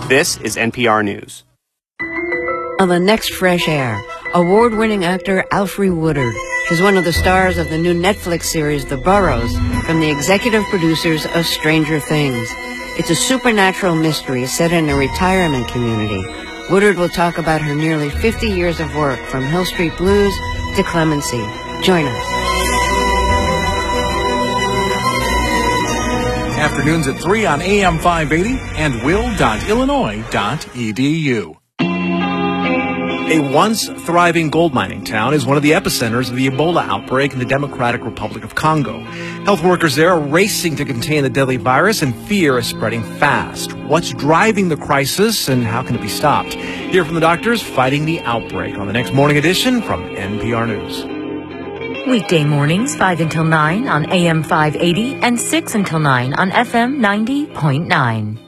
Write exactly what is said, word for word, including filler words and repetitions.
This is N P R News. On the next Fresh Air, award-winning actor Alfre Woodard is one of the stars of the new Netflix series The Burrows from the executive producers of Stranger Things. It's a supernatural mystery set in a retirement community. Woodard will talk about her nearly fifty years of work from Hill Street Blues to Clemency. Join us. Afternoons at three on A M five eighty and will dot illinois dot e d u. A once thriving gold mining town is one of the epicenters of the Ebola outbreak in the Democratic Republic of Congo. Health workers there are racing to contain the deadly virus, and fear is spreading fast. What's driving the crisis, and how can it be stopped? Hear from the doctors fighting the outbreak on the next morning edition from N P R News. Weekday mornings, five until nine on A M five eighty and six until nine on F M ninety point nine.